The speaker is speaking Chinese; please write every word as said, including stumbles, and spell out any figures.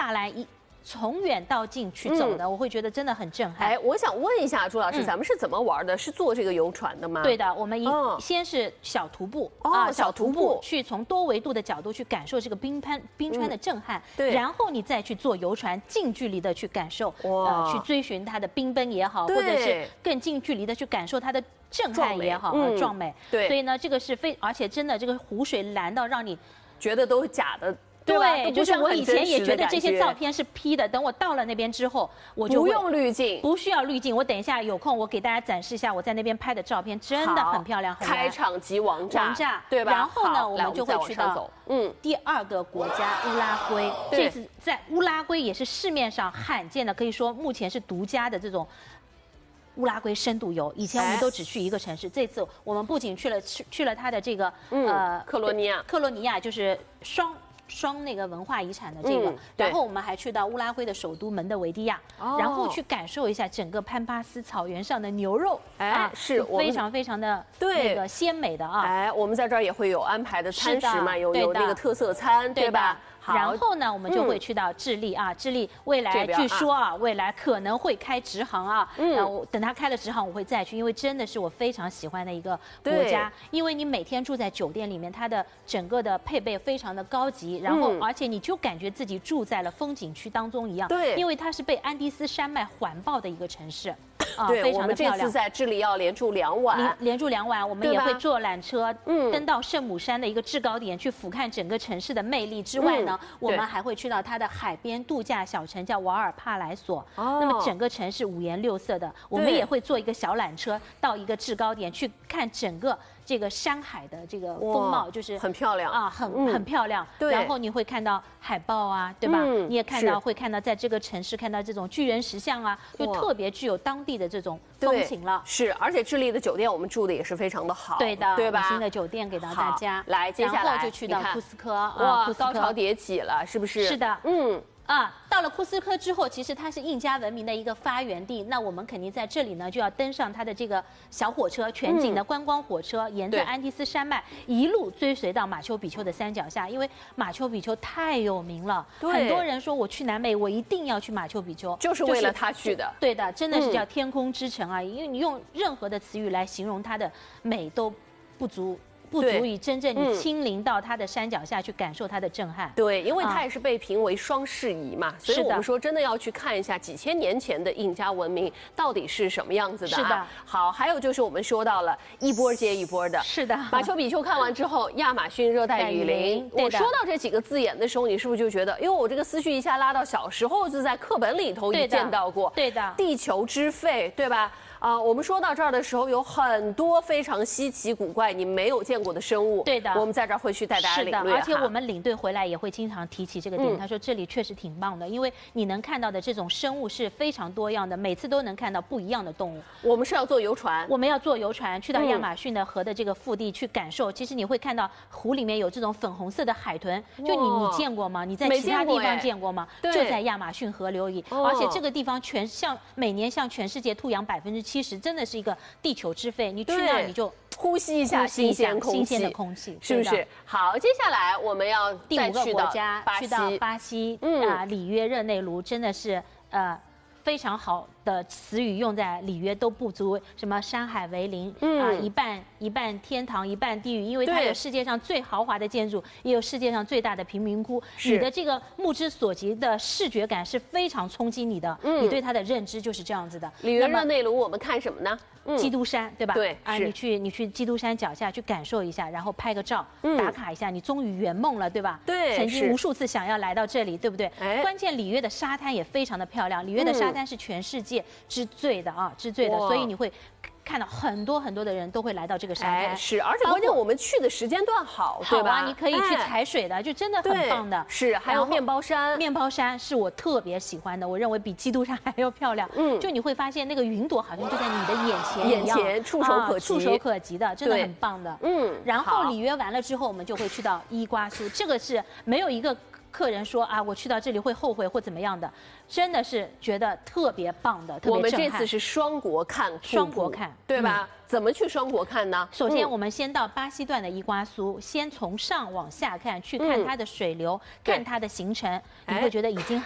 下来一。从远到近去走的，嗯、我会觉得真的很震撼。 哎，我想问一下朱老师，嗯、咱们是怎么玩的？是坐这个游船的吗？ 对的，我们一、哦、先是小徒步啊、哦，小徒步去从多维度的角度去感受这个冰川冰川的震撼， 嗯、对， 然后你再去坐游船，近距离的去感受，呃，去追寻它的冰奔也好，或者是更近距离的去感受它的震撼也好， 嗯、 壮美。 对， 所以呢，这个是非，而且真的这个湖水蓝到让你觉得都是假的。 对，就是我以前也觉得这些照片是 P 的，等我到了那边之后，我就不用滤镜， 不需要滤镜。我等一下有空，我给大家展示一下我在那边拍的照片，真的很漂亮，很开场即王炸， 王炸， 对吧？ 然后呢，我们就会去到嗯第二个国家乌拉圭，这次在乌拉圭也是市面上罕见的，可以说目前是独家的这种。乌拉圭深度游，以前我们都只去一个城市，这次我们不仅去了去去了它的这个呃克罗尼亚， 克罗尼亚就是双。双那个文化遗产的这个， 嗯、 然后我们还去到乌拉圭的首都蒙特维迪亚，哦、然后去感受一下整个潘巴斯草原上的牛肉， 哎，是非常非常的那个鲜美的啊。 哎，我们在这儿也会有安排的餐食嘛，有有那个特色餐，对吧？ 然后呢，我们就会去到智利啊，智利未来据说啊，未来可能会开直航啊。然后等它开了直航，我会再去，因为真的是我非常喜欢的一个国家。因为你每天住在酒店里面，它的整个的配备非常的高级，然后而且你就感觉自己住在了风景区当中一样。 对， 因为它是被安第斯山脉环抱的一个城市。啊， 对， 非常的漂亮。 我们这次在智利要连住两晚， 连连住两晚，我们也会坐缆车，嗯，登到圣母山的一个制高点去俯瞰整个城市的魅力之外呢，嗯、我们还会去到它的海边度假小城叫瓦尔帕莱索。哦，那么整个城市五颜六色的，我们也会坐一个小缆车到一个制高点去看整个。这个山海的这个风貌就是很漂亮啊，很、嗯、很漂亮。 对， 然后你会看到海豹啊，对吧？ 嗯、 你也看到会看到在这个城市看到这种巨人石像啊，就特别具有当地的这种风情了。 是，而且智利的酒店我们住的也是非常的好， 对的， 对吧？ 五星的酒店给到大家。 来，接下来然后就去到库斯科， 哇，库斯科高潮迭起了，是不是？ 是的， 嗯。 啊，到了库斯科之后，其实它是印加文明的一个发源地。那我们肯定在这里呢，就要登上它的这个小火车，全景的观光火车，嗯、沿着安第斯山脉一路追随到马丘比丘的山脚下。因为马丘比丘太有名了，很多人说我去南美，我一定要去马丘比丘， 就是为了它去的。 就是、对的，真的是叫天空之城啊！嗯、因为你用任何的词语来形容它的美都不足。不足以真正你亲临到它的山脚下去感受它的震撼。 对，因为它也是被评为双世遗嘛，所以我们说真的要去看一下几千年前的印加文明到底是什么样子的。 是的。 好，还有就是我们说到了一波接一波的。 是的。 马丘比丘看完之后，亚马逊热带雨林。我说到这几个字眼的时候，你是不是就觉得，因为我这个思绪一下拉到小时候就在课本里头也见到过。 对的。 地球之肺，对吧？啊、呃，我们说到这儿的时候，有很多非常稀奇古怪、你没有见过的生物。 对的， 我们在这儿会去带大家领略。 而且我们领队回来也会经常提起这个点。嗯、他说这里确实挺棒的，因为你能看到的这种生物是非常多样的，每次都能看到不一样的动物。 我们是要坐游船， 我们要坐游船去到亚马逊的河的这个腹地去感受。嗯、其实你会看到湖里面有这种粉红色的海豚，就你你见过吗？你在其他地方见过吗？就在亚马逊河流里，哦、而且这个地方全向每年向全世界吐氧百分之七十，真的是一个。地球之肺，你去那儿你就呼吸一下新鲜空气， 新鲜的空气， 是不是？好，接下来我们要第五个国家去到巴西， 嗯啊，里约热内卢真的是呃非常好的词语用在里约都不足，什么山海为邻，嗯、啊，一半一半天堂，一半地狱，因为它有世界上最豪华的建筑，也有世界上最大的贫民窟，你的这个目之所及的视觉感是非常冲击你的，嗯、你对它的认知就是这样子的。 里约热内卢我们看什么呢？ 基督山，对吧？ 对， 啊，你去你去基督山脚下去感受一下，然后拍个照，嗯、打卡一下，你终于圆梦了，对吧？ 对， 曾经无数次想要来到这里，对不对？ 哎， 关键里约的沙滩也非常的漂亮，里约的沙滩是全世界之最的啊，之最的，所以你会。看到很多很多的人都会来到这个沙滩， 哎、是，而且关键我们去的时间段好，对吧？ 好啊，你可以去踩水的，哎、就真的很棒的。 是，还有面包山， 面包山是我特别喜欢的，我认为比基督山还要漂亮。嗯，就你会发现那个云朵好像就在你的眼前眼前触手可及、啊， 触手可及的，真的很棒的。 嗯， 然后里约完了之后，我们就会去到伊瓜苏，这个是没有一个。客人说啊，我去到这里会后悔或怎么样的，真的是觉得特别棒的，特别震撼。 我们这次是双国看， 双国看， 对吧？嗯、怎么去双国看呢？ 首先，我们先到巴西段的伊瓜苏，先从上往下看，去看它的水流，嗯、看它的行程，你会觉得已经